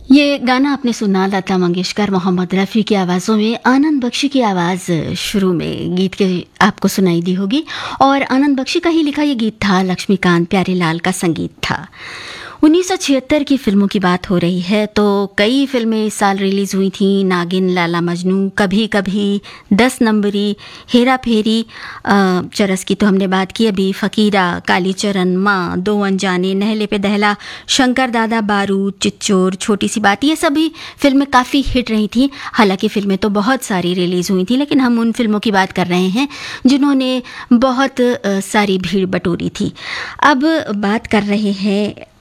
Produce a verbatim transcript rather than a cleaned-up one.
ये गाना आपने सुना लता मंगेशकर, मोहम्मद रफ़ी की आवाज़ों में। आनंद बख्शी की आवाज़ शुरू में गीत के आपको सुनाई दी होगी और आनंद बख्शी का ही लिखा ये गीत था, लक्ष्मीकांत प्यारेलाल का संगीत था। उन्नीस सौ छिहत्तर की फ़िल्मों की बात हो रही है तो कई फिल्में इस साल रिलीज़ हुई थीं। नागिन, लैला मजनू, कभी कभी, दस नंबरी, हेरा फेरी, चरस की तो हमने बात की अभी, फ़कीरा, कालीचरण, माँ, दो अनजाने, नहले पे दहला, शंकर दादा, बारूद, चिच्चोर, छोटी सी बात, ये सभी फिल्में काफ़ी हिट रही थी। हालांकि फ़िल्में तो बहुत सारी रिलीज़ हुई थी, लेकिन हम उन फिल्मों की बात कर रहे हैं जिन्होंने बहुत सारी भीड़ बटोरी थी। अब बात कर रहे हैं